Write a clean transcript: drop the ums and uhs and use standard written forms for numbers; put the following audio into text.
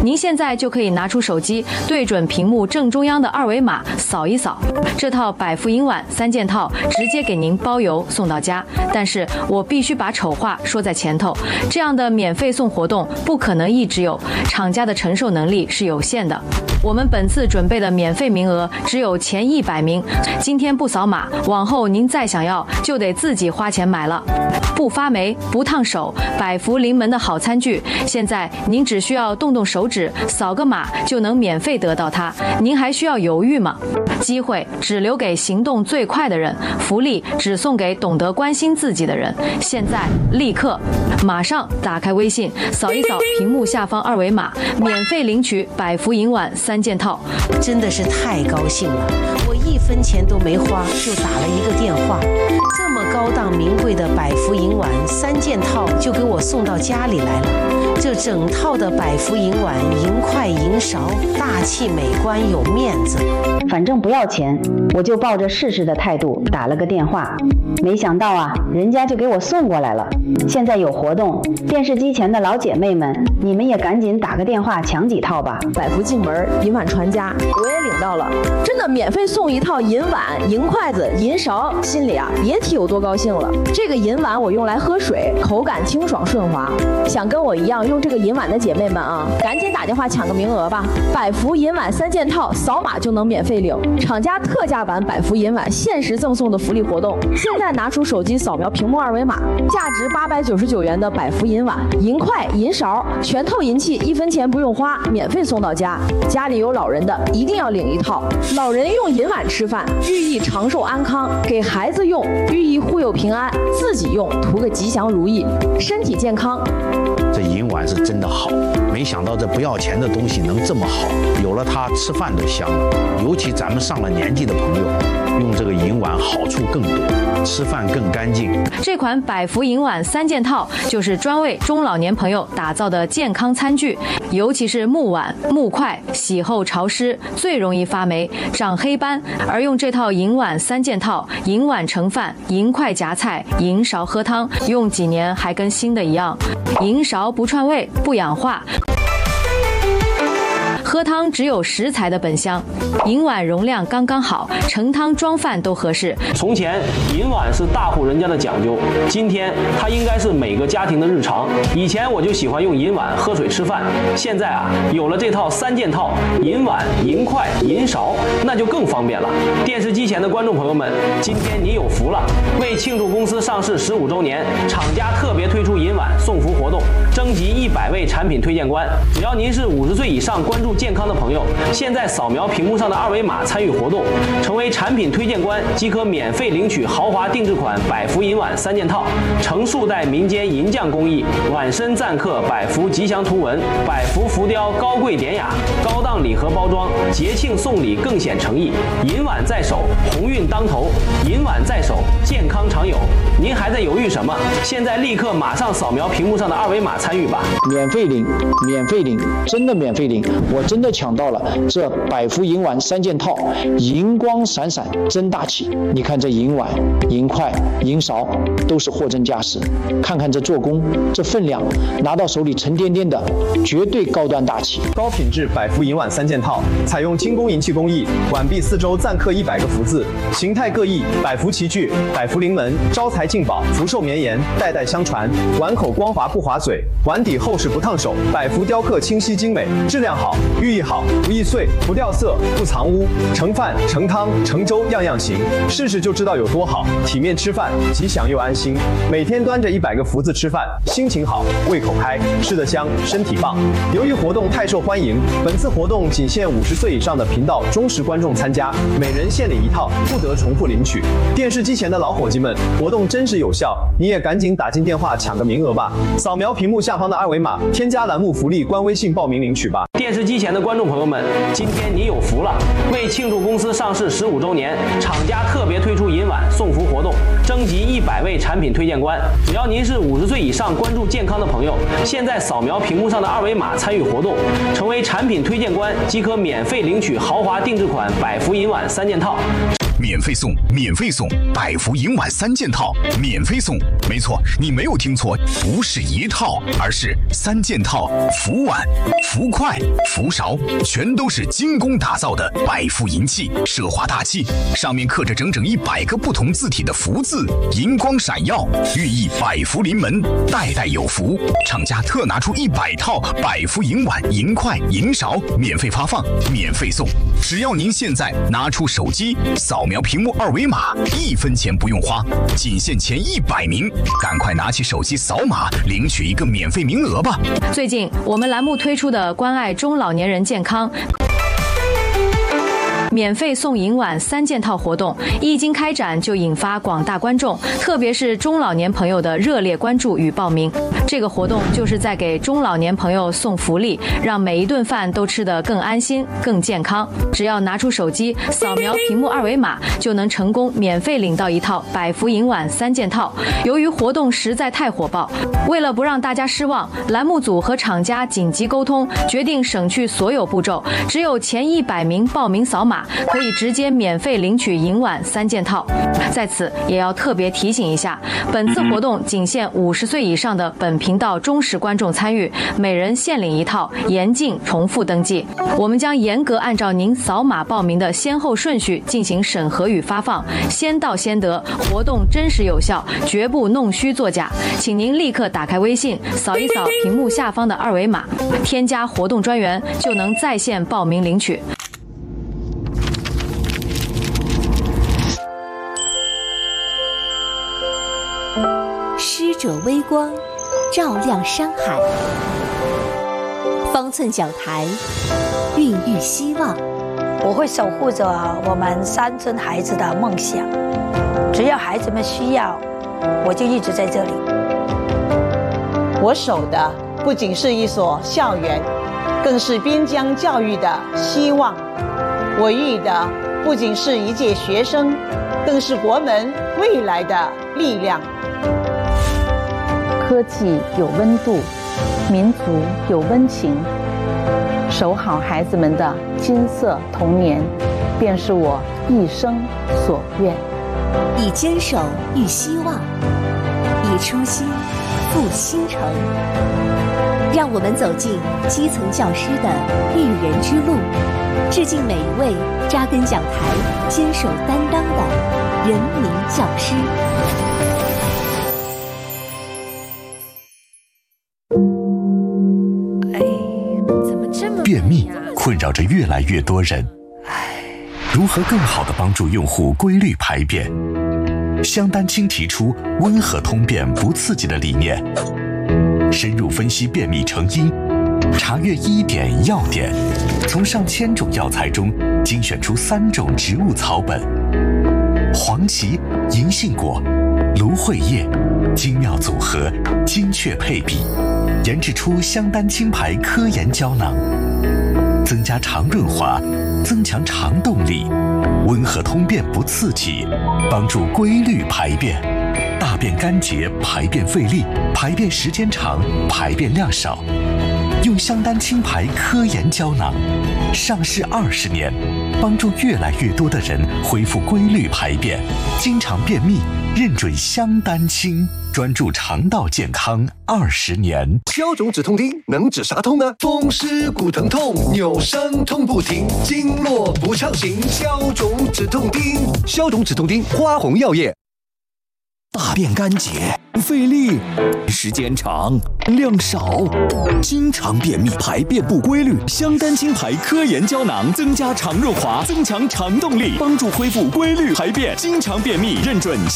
您现在就可以拿出手机，对准屏幕正中央的二维码扫一扫，这套百福银碗3件套直接给您包邮送到家。但是我必须把丑话说在前头，这样的免费送活动不可能一直有，厂家的承受能力是有限的。我们本次准备的免费名额只有前100名，今天不扫码，往后您再想要就得自己花钱买了。不发霉、不烫手，百福临门的好餐具，现在您只需要动动手指，扫个码就能免费得到它，您还需要犹豫吗？机会只留给行动最快的人，福利只送给懂得关心自己的人。现在立刻马上打开微信，扫一扫屏幕下方二维码，免费领取百福银碗3件套。 真的是太高兴了，我1分钱都没花就打了一个电话，这么高档名贵的百福银碗3件套就给我送到家里来了。这整套的百福银碗，银筷银勺，大气美观有面子。 反正不要钱，我就抱着试试的态度打了个电话，没想到啊，人家就给我送过来了。现在有活动，电视机前的老姐妹们，你们也赶紧打个电话抢几套吧。 百福进门，银碗传家，我也领到了，真的免费送一套银碗、银筷子、银勺，心里啊别提有多高兴了。这个银碗我用来喝水，口感清爽顺滑。想跟我一样用这个银碗的姐妹们啊，赶紧打电话抢个名额吧。百福银碗3件套，扫码就能免费领，厂家特价版百福银碗限时赠送的福利活动。现在拿出手机扫描屏幕二维码，价值899元的百福银碗、银筷、银勺，全套银器1分钱不用花，免费送到家。家里有老人的一定要领一套，老人用银碗吃饭，寓意长寿安康；给孩子用，寓意护佑平安；自己用，图个吉祥如意，身体健康。 这银碗是真的好，没想到这不要钱的东西能这么好，有了它吃饭都香了。尤其咱们上了年纪的朋友，用这个银碗好处更多，吃饭更干净。 这款百福银碗3件套就是专为中老年朋友打造的健康餐具，尤其是木碗、木筷，洗后潮湿，最容易发霉、长黑斑。而用这套银碗3件套，银碗盛饭，银筷夹菜，银勺喝汤，用几年还跟新的一样。银勺不串味，不氧化。喝汤只有食材的本香，银碗容量刚刚好，盛汤装饭都合适。 从前银碗是大户人家的讲究，今天它应该是每个家庭的日常。以前我就喜欢用银碗喝水吃饭，现在啊有了这套3件套，银碗、银筷、银勺，那就更方便了。电视机前的观众朋友们，今天你有福了！为庆祝公司上市15周年，厂家特别推出银碗送福活动，征集100位产品推荐官，只要您是50岁以上关注健康的朋友，现在扫描屏幕上的二维码参与活动，成为产品推荐官即可免费领取豪华定制款百福银碗3件套，成数代民间银匠工艺，碗身錾刻百福吉祥图文，百福浮雕高贵典雅，高档礼盒包装，节庆送礼更显诚意。银碗在手，鸿运当头；银碗在手，健康常有。您还在犹豫什么？现在立刻马上扫描屏幕上的二维码参与吧！ 免费领，免费领，真的免费领！我真的抢到了这百福银碗3件套，银光闪闪，真大气。你看这银碗、银筷、银勺都是货真价实，看看这做工，这分量，拿到手里沉甸甸的，绝对高端大气。 高品质百福银碗3件套，采用精工银器工艺，碗壁4周錾刻100个福字，形态各异，百福齐聚，百福临门，招财进宝，福寿绵延，代代相传。碗口光滑不划嘴，碗底厚实不烫手，百福雕刻清晰精美，质量好，寓意好，不易碎，不掉色，不藏污，盛饭、盛汤、盛粥样样行，试试就知道有多好。体面吃饭，吉祥又安心。每天端着100个福字吃饭，心情好，胃口开，吃得香，身体棒。由于活动太受欢迎，本次活动仅限50岁以上的频道忠实观众参加，每人限领1套，不得重复领取。电视机前的老伙计们，活动真实有效，你也赶紧打进电话抢个名额吧！扫描屏幕下方的二维码，添加栏目福利官微信报名领取吧。 电视机前的观众朋友们，今天你有福了！为庆祝公司上市15周年，厂家特别推出银碗送福活动，征集100位产品推荐官。只要您是50岁以上关注健康的朋友，现在扫描屏幕上的二维码参与活动，成为产品推荐官即可免费领取豪华定制款百福银碗3件套。 免费送，免费送，百福银碗3件套，免费送。没错，你没有听错，不是1套，而是3件套福碗。 福快、福韶，全都是精工打造的百福银器，奢华大气，上面刻着整整100个不同字体的福字，银光闪耀，寓意百福临门，代代有福。厂家特拿出100套百福银碗、银筷、银勺，免费发放，免费送。只要您现在拿出手机，扫描屏幕2维码，1分钱不用花，仅限前100名，赶快拿起手机扫码，领取一个免费名额吧。 最近我们栏目推出的关爱中老年人健康免费送银碗3件套活动一经开展，就引发广大观众，特别是中老年朋友的热烈关注与报名。这个活动就是在给中老年朋友送福利，让每一顿饭都吃得更安心、更健康。只要拿出手机，扫描屏幕2维码，就能成功免费领到一套百福银碗3件套。由于活动实在太火爆，为了不让大家失望，栏目组和厂家紧急沟通，决定省去所有步骤，只有前100名报名扫码，可以直接免费领取银碗3件套。在此也要特别提醒一下，本次活动仅限50岁以上的本频道忠实观众参与，每人限领1套，严禁重复登记。我们将严格按照您扫码报名的先后顺序进行审核与发放，先到先得，活动真实有效，绝不弄虚作假。请您立刻打开微信，扫一扫屏幕下方的2维码，添加活动专员，就能在线报名领取。 施者微光，照亮山海；方寸讲台，孕育希望。 我会守护着我们山村孩子的梦想，只要孩子们需要，我就一直在这里。 我守的不仅是一所校园，更是边疆教育的希望。我育的不仅是一届学生，更是国门未来的力量。 科技有温度，民族有温情，守好孩子们的金色童年，便是我一生所愿。 以坚守育希望，以初心复新程。让我们走进基层教师的育人之路，致敬每一位扎根讲台、坚守担当的人民教师。 便秘困扰着越来越多人，如何更好地帮助用户规律排便？香丹青提出温和通便不刺激的理念，深入分析便秘成因，查阅医典药典，从上千种药材中精选出3种植物草本：黄芪、银杏果、芦荟叶，精妙组合，精确配比，研制出香丹青牌科研胶囊，增加肠润滑，增强肠动力，温和通便不刺激，帮助规律排便，大便干结，排便费力，排便时间长，排便量少。用香丹青牌科研胶囊，上市20年，帮助越来越多的人恢复规律排便，经常便秘，认准香丹青，专注肠道健康20年。 消肿止痛丁能止啥痛呢？风湿骨疼痛，扭伤痛不停，经络不畅行，消肿止痛丁。消肿止痛丁，花红药业。 大便干结，费力，时间长，量少，经常便秘，排便不规律。香丹青牌科研胶囊增加肠润滑，增强肠动力，帮助恢复规律排便。经常便秘，认准